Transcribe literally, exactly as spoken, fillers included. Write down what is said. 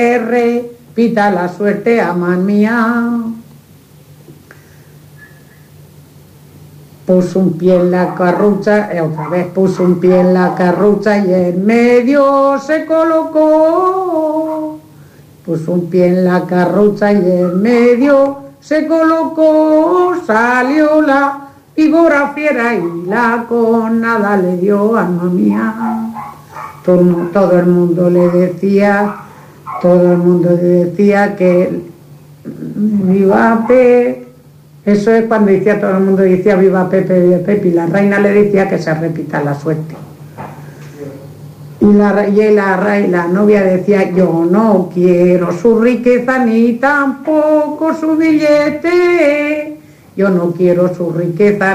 repita la suerte, ama mía. Puso un pie en la carrucha, eh, otra vez puso un pie en la carrucha y en medio se colocó. Puso un pie en la carrucha y en medio se colocó. Salió la víbora fiera y la conada le dio, alma mía. Todo, todo el mundo le decía, todo el mundo le decía que viva Pepe. Eso es cuando decía todo el mundo, decía viva Pepe, viva Pepe, y la reina le decía que se repita la suerte. Y la, y la, y la novia decía, yo no quiero su riqueza ni tampoco su billete, yo no quiero su riqueza